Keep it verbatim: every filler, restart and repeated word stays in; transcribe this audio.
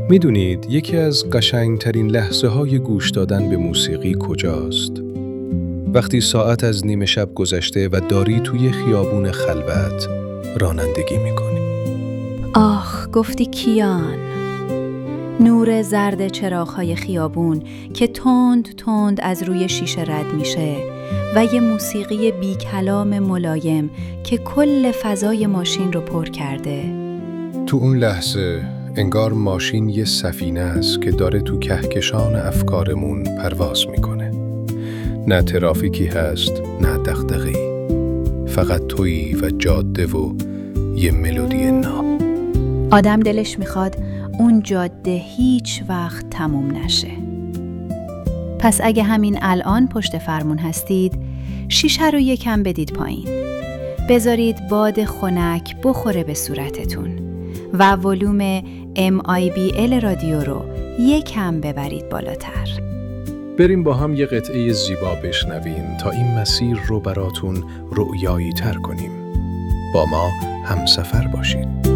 میدونید یکی از قشنگترین لحظه های گوش دادن به موسیقی کجاست؟ وقتی ساعت از نیمه شب گذشته و داری توی خیابون خلوت رانندگی میکنی. آخ، گفتی کیان. نور زرد چراغ‌های خیابون که تند تند از روی شیشه رد میشه و یه موسیقی بی کلام ملایم که کل فضای ماشین رو پر کرده. تو اون لحظه انگار ماشین یه سفینه است که داره تو کهکشان افکارمون پرواز میکنه. نه ترافیکی هست، نه دغدغه‌ای. فقط تویی و جاده و یه ملودی ناب. آدم دلش میخواد اون جاده هیچ وقت تموم نشه. پس اگه همین الان پشت فرمون هستید، شیشه رو یکم بدید پایین. بذارید باد خنک بخوره به صورتتون و ولوم ام آی بی ال رادیو رو یکم ببرید بالاتر. بریم با هم یه قطعه زیبا بشنویم تا این مسیر رو براتون رؤیایی تر کنیم. با ما همسفر باشید.